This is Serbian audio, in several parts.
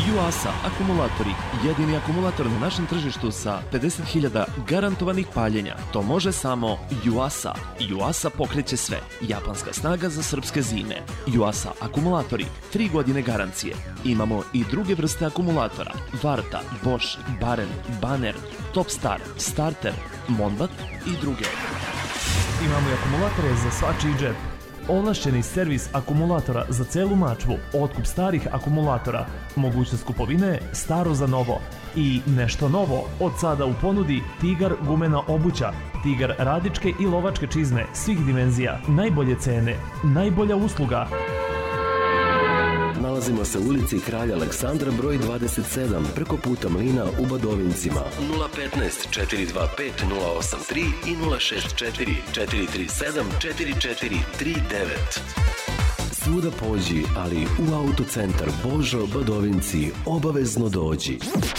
Yuasa akumulatori, jedini akumulator na našem tržištu sa 50.000 garantovanih paljenja. To može samo Yuasa. Yuasa pokreće sve. Japanska snaga za srpske zime. Yuasa akumulatori, 3 godine garancije. Imamo i druge vrste akumulatora. Varta, Bosch, Baren, Banner, Topstar, Starter, Monbat i druge. Imamo i akumulatore za svačiji džep. Ovlašćeni servis akumulatora za celu Mačvu, otkup starih akumulatora, mogućnost kupovine staro za novo. I nešto novo, od sada u ponudi Tigar gumena obuća, Tigar radičke i lovačke čizme svih dimenzija, najbolje cene, najbolja usluga. Nalazimo se u ulici Kralja Aleksandra broj 27 preko puta Mlina u Badovincima. 015 425 083 i 064 437 4439. Svuda pođi, ali u autocentar Božo Badovinci obavezno dođi.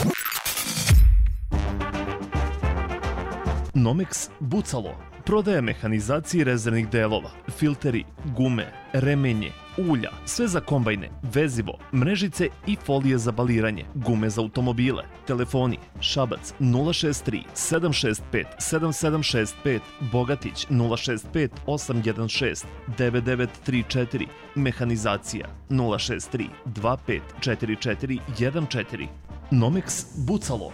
Nomex Bucalo. Prodaje mehanizacije rezervnih delova, filteri, gume, remenje, ulja, sve za kombajne, vezivo, mrežice i folije za baliranje, gume za automobile, telefoni, Šabac 063 765 7765, Bogatić 065 816 9934, mehanizacija 063 25 44 14. Nomex Bucalo.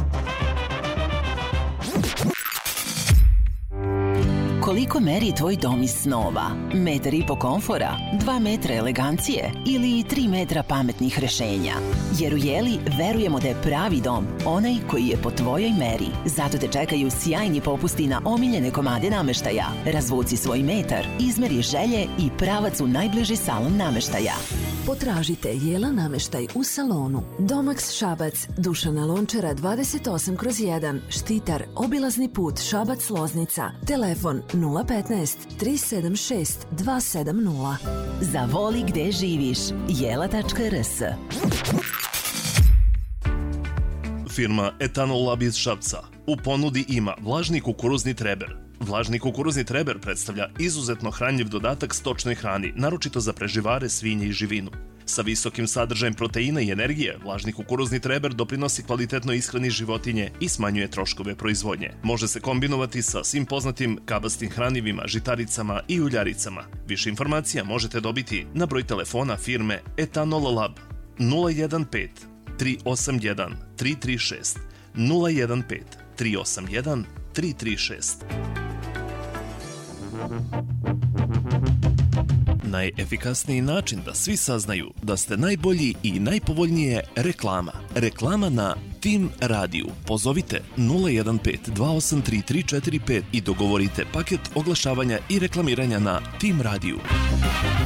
Koliko meri tvoj dom iz snova? 1,5 m komfora, 2 metra elegancije ili 3 metra pametnih rešenja? Jer u Jeli verujemo da je pravi dom onaj koji je po tvojoj meri. Zato te čekaju sjajni popusti na omiljene komade nameštaja. Razvuci svoj metar, izmeri želje i pravac u najbliži salon nameštaja. Potražite Jela nameštaj u salonu. Domax Šabac, Dušana Lončara 28/1, Štitar, obilazni put Šabac-Loznica. Telefon 015 376 270. Zavoli gde živiš. Jela.rs. Firma Etanol Lab iz Šapca u ponudi ima vlažni kukuruzni treber. Vlažni kukuruzni treber predstavlja izuzetno hranljiv dodatak stočnoj hrani, naročito za preživare, svinje i živinu. Sa visokim sadržajem proteina i energije, vlažni kukuruzni treber doprinosi kvalitetnoj ishrani životinje i smanjuje troškove proizvodnje. Može se kombinovati sa svim poznatim kabastim hranivima, žitaricama i uljaricama. Više informacija možete dobiti na broj telefona firme Etanol Lab 015 381 336 015 381 336. Najefikasniji način da svi saznaju da ste najbolji i najpovoljnije reklama. Reklama na Tim Radiju. Pozovite 015 283 345 i dogovorite paket oglašavanja i reklamiranja na Tim Radiju.